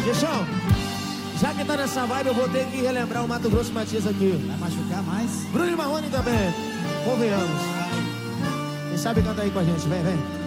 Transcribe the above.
Gestão, já que tá nessa vibe, eu vou ter que relembrar o Mato Grosso Matias aqui. Vai machucar mais? Bruno e Marrone também, convenhamos. Quem sabe canta aí com a gente, vem, vem.